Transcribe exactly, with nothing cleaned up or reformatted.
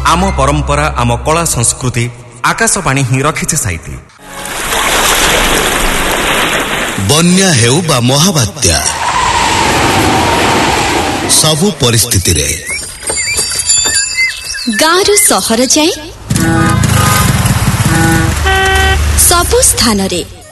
आम परंपरा आम कला संस्कृति आकाशवाणी ही रखिছে साइती। बन्या हेउ बा महाबात्या सबु परिस्थिति रे गाँरु सहर जाए सबु स्थान रे